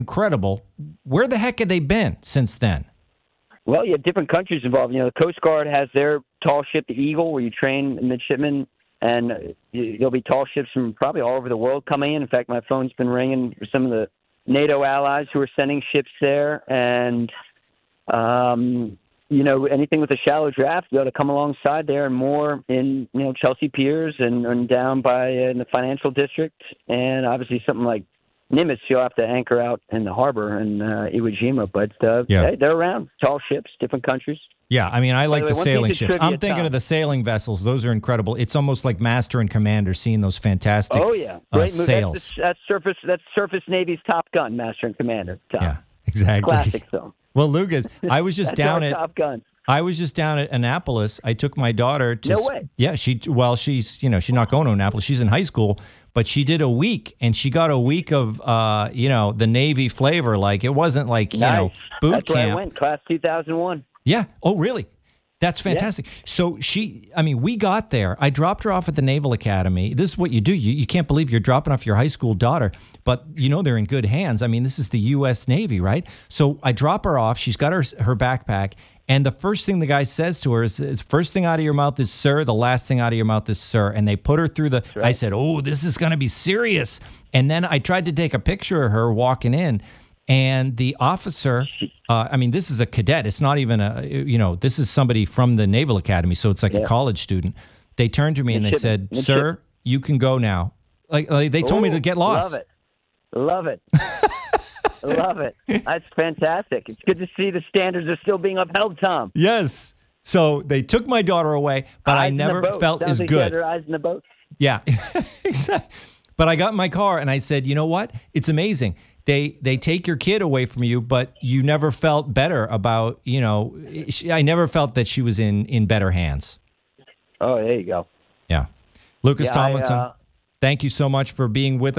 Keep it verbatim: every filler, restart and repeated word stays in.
incredible. Where the heck have they been since then? Well, you have different countries involved. You know, the Coast Guard has their tall ship, the Eagle, where you train midshipmen, and there'll be tall ships from probably all over the world coming in. In fact, my phone's been ringing for some of the NATO allies who are sending ships there, and um, you know, anything with a shallow draft, you ought to come alongside there, and more in you know Chelsea Piers and, and down by uh, in the financial district, and obviously something like Nimitz, you'll have to anchor out in the harbor in uh, Iwo Jima, but uh, yeah. hey, they're around. Tall ships, different countries. Yeah, I mean, I like the, the way, sailing ships. I'm thinking Tom. of the sailing vessels. Those are incredible. It's almost like Master and Commander, seeing those fantastic oh, yeah. uh, Great sails. That's, the, that's surface. That's Surface Navy's Top Gun, Master and Commander. Tom. Yeah, exactly. Classic film. Well, Lucas, I was just that's down our at Top Gun. I was just down at Annapolis. I took my daughter to. No way. Yeah, she. Well, she's you know she's not going to Annapolis. She's in high school, but she did a week, and she got a week of uh you know the Navy flavor. Like it wasn't like you nice. know boot That's camp. where I went, class two thousand one. Yeah. Oh, really? That's fantastic. Yeah. So she, I mean, we got there. I dropped her off at the Naval Academy. This is what you do. You, you can't believe you're dropping off your high school daughter, but you know they're in good hands. I mean, this is the U S Navy, right? So I drop her off. She's got her her backpack. And the first thing the guy says to her is, is first thing out of your mouth is sir. The last thing out of your mouth is sir. And they put her through the, right. I said, oh, this is going to be serious. And then I tried to take a picture of her walking in. And the officer, uh, I mean, this is a cadet. It's not even a, you know, this is somebody from the Naval Academy. So it's like yeah. a college student. They turned to me and they said, sir, you can go now. Like, like they told Ooh, me to get lost. Love it. Love it. Love it. That's fantastic. It's good to see the standards are still being upheld, Tom. Yes. So they took my daughter away, but eyes I never felt Sounds as like good. You had her eyes in the boat. Yeah, exactly. But I got in my car and I said, you know what? It's amazing. They they take your kid away from you, but you never felt better about, you know, she, I never felt that she was in, in better hands. Oh, there you go. Yeah. Lucas yeah, Tomlinson, I, uh, thank you so much for being with us.